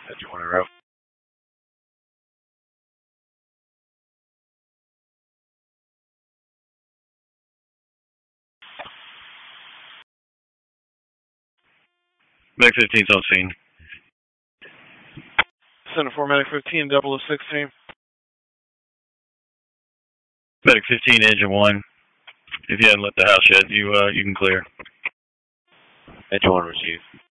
Engine 1 en route. Medic 15's on scene. Center 4, Medic 15, 0016. Medic 15, Engine 1. If you hadn't left the house yet, you can clear. Engine 1 received.